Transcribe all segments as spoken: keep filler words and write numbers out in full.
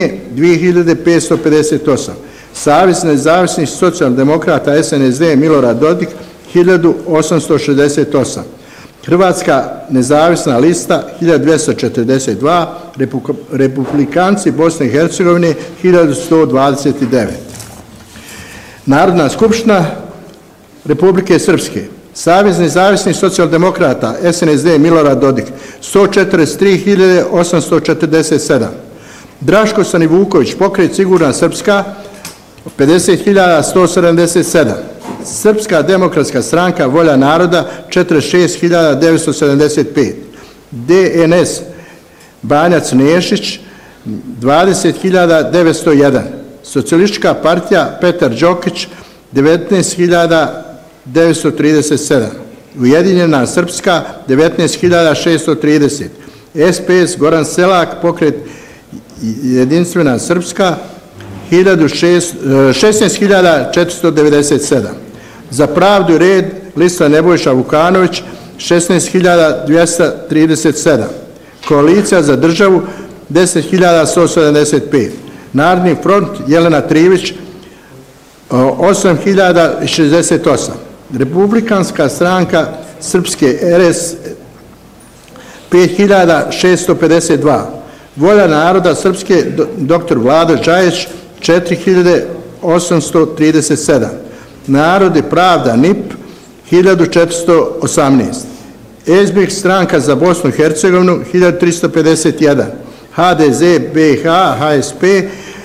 dvije hiljade petsto pedeset osam. Savez nezavisnih socijaldemokrata S N S D Milorad Dodik hiljadu osamsto šezdeset osam. Hrvatska nezavisna lista hiljadu dvjesto četrdeset dva, Republikanci Bosne i Hercegovine hiljadu sto dvadeset devet. Narodna skupština Republike Srpske, Savez nezavisnih socijaldemokrata S N S D Milorad Dodik sto četrdeset tri hiljade osamsto četrdeset sedam. Draško Stanivuković, Pokret Sigurna Srpska pedeset hiljada sto sedamdeset sedam. Srpska demokratska stranka Volja naroda četrdeset šest hiljada devetsto sedamdeset pet. D N S Banjac Nešić dvadeset hiljada devetsto jedan. Socijalistička partija Petar Đokić devetnaest hiljada devetsto trideset sedam. Ujedinjena Srpska devetnaest hiljada šesto trideset. S P S Goran Selak, Pokret Jedinstvena Srpska šesnaest hiljada četiristo devedeset sedam. Za pravdu i red lista Nebojša Vukanović šesnaest hiljada dvjesto trideset sedam. Koalicija za državu deset hiljada sto sedamdeset pet. Narodni front Jelena Trivić osam hiljada šezdeset osam. Republikanska stranka Srpske R S pet hiljada šesto pedeset dva. Volja naroda Srpske dr Vlado Đajić četiri hiljade osamsto trideset sedam. Narod i pravda N I P hiljadu četiristo osamnaest. S B stranka za Bosnu i Hercegovinu hiljadu tristo pedeset jedan. H D Z B i H H S P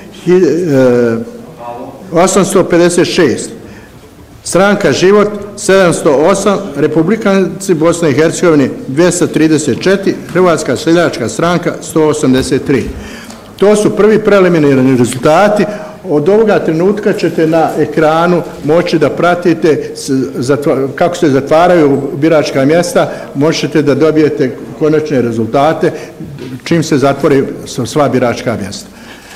osamsto pedeset šest. Stranka Život sedamsto osam, Republikanci Bosne i Hercegovine dvjesto trideset četiri, Hrvatska seljačka stranka sto osamdeset tri. To su prvi preliminarni rezultati. Od ovoga trenutka ćete na ekranu moći da pratite kako se zatvaraju biračka mjesta, možete da dobijete konačne rezultate čim se zatvore sva biračka mjesta.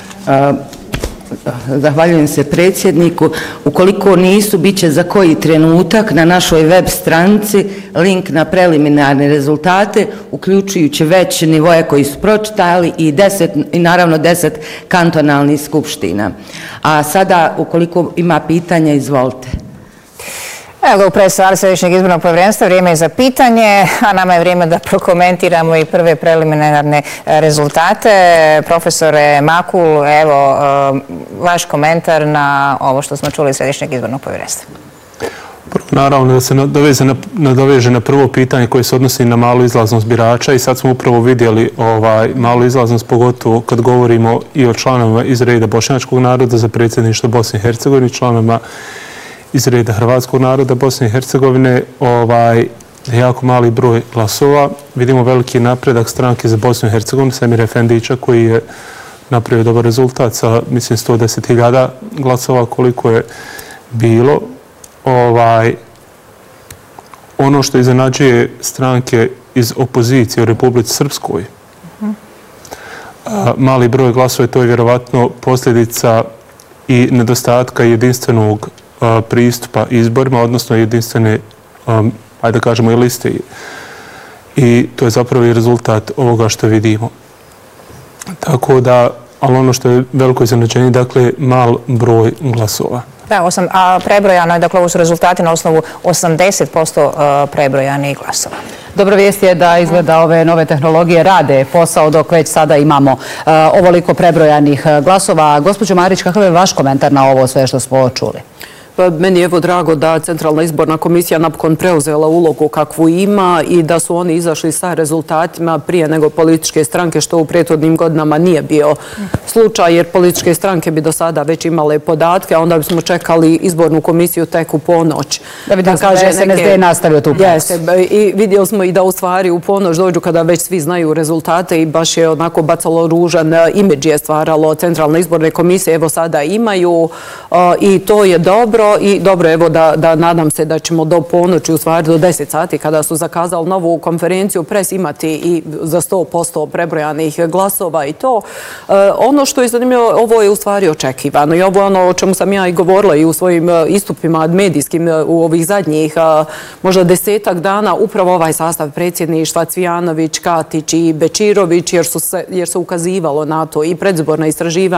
Zahvaljujem se predsjedniku. Ukoliko nisu, bit će za koji trenutak na našoj web stranici link na preliminarne rezultate, uključujući već nivoje koji su pročitali i, deset, i naravno deset kantonalnih skupština. A sada, ukoliko ima pitanja, izvolite. Evo, u predstavu Središnjeg izbornog povjerenstva vrijeme je za pitanje, a nama je vrijeme da prokomentiramo i prve preliminarne rezultate. Profesore Makul, evo, vaš komentar na ovo što smo čuli iz Središnjeg izbornog povjerenstva. Naravno da se nadoveže na prvo pitanje koje se odnosi na malu izlaznost birača i sad smo upravo vidjeli ovaj, malu izlaznost, pogotovo kad govorimo i o članovima iz reda bošnjačkog naroda za predsjedništvo Bosne i Hercegovine, članovima iz reda hrvatskog naroda Bosne i Hercegovine, ovaj, jako mali broj glasova. Vidimo veliki napredak stranke za Bosnu i Hercegovinu, Semira Efendića, koji je napravio dobar rezultat sa, mislim, sto deset hiljada glasova koliko je bilo. Ovaj, ono što iznenađuje stranke iz opozicije u Republici Srpskoj, a, mali broj glasova, to je vjerovatno posljedica i nedostatka jedinstvenog pristupa izborima, odnosno jedinstvene, um, ajde da kažemo, i liste. I to je zapravo i rezultat ovoga što vidimo. Tako da, ali ono što je veliko iznenađenje, dakle, mal broj glasova. Da, osam, a prebrojano je, dakle, ovo su rezultati na osnovu osamdeset posto prebrojanih glasova. Dobra vijest je da izgleda ove nove tehnologije rade posao dok već sada imamo uh, ovoliko prebrojanih glasova. Gospođo Marić, kakav je vaš komentar na ovo sve što smo čuli? Meni je evo drago da Centralna izborna komisija napokon preuzela ulogu kakvu ima i da su oni izašli sa rezultatima prije nego političke stranke, što u prethodnim godinama nije bio slučaj, jer političke stranke bi do sada već imale podatke, a onda bismo čekali izbornu komisiju tek u ponoć. Da vidimo da S N S D nastavio tu praksu. I vidjeli smo i da u stvari u ponoć dođu kada već svi znaju rezultate i baš je onako bacalo ružan imidž je stvaralo Centralne izborne komisije, evo sada imaju i to je dobro. I dobro, evo da, da nadam se da ćemo do ponoći, u stvari do deset sati, kada su zakazali novu konferenciju, pres imati i za sto posto prebrojanih glasova i to. E, ono što je zanimljivo, ovo je u stvari očekivano i ovo je ono o čemu sam ja i govorila i u svojim istupima medijskim u ovih zadnjih možda desetak dana, upravo ovaj sastav predsjedništva Cvijanović, Katić i Bečirović, jer su se, jer se ukazivalo na to i predzborna istraživanja